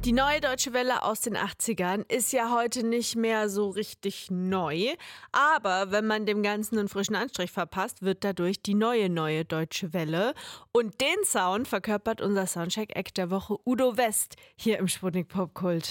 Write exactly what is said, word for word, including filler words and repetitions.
Die neue Deutsche Welle aus den achtzigern ist ja heute nicht mehr so richtig neu. Aber wenn man dem Ganzen einen frischen Anstrich verpasst, wird dadurch die neue, neue Deutsche Welle. Und den Sound verkörpert unser Soundcheck-Act der Woche Udo West hier im Sputnik Popkult.